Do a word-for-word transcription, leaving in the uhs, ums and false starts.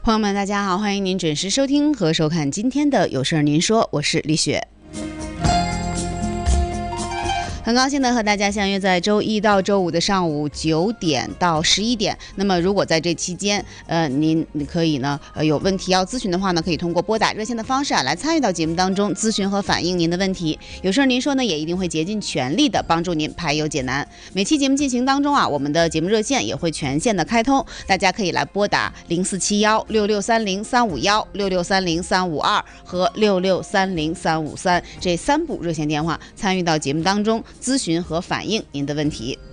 朋友们大家好，欢迎您准时收听和收看今天的有事儿您说，我是李雪。很高兴的和大家相约在周一到周五的上午九点到十一点。那么如果在这期间，呃，您可以呢，呃，有问题要咨询的话呢，可以通过拨打热线的方式啊，来参与到节目当中，咨询和反映您的问题。有事儿您说呢，也一定会竭尽全力的帮助您排忧解难。每期节目进行当中啊，我们的节目热线也会全线的开通，大家可以来拨打零四七幺六六三零三五幺、六六三零三五二和六六三零三五三这三部热线电话，参与到节目当中。咨询和反映您的问题。